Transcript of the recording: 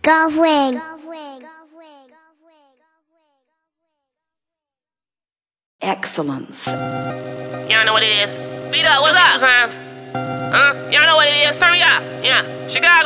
Golfwing. Excellence. Y'all know what it is. Beat up, what's up? Y'all know what it is. Turn me up. Yeah, Chicago.